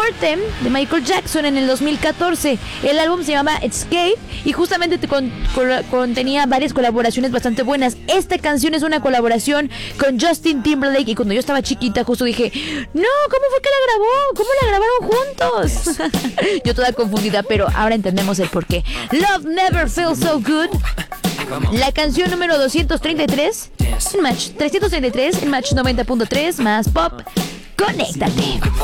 Mortem de Michael Jackson en el 2014. El álbum se llamaba Escape y justamente contenía varias colaboraciones bastante buenas. Esta canción es una colaboración con Justin Timberlake y cuando yo estaba chiquita justo dije, no, ¿cómo fue que la grabó? ¿Cómo la grabaron juntos? Yo toda confundida, pero ahora entendemos el porqué. Love Never Feels So Good. La canción número 233 en Match 333 en Match 90.3 más Pop. Conéctate.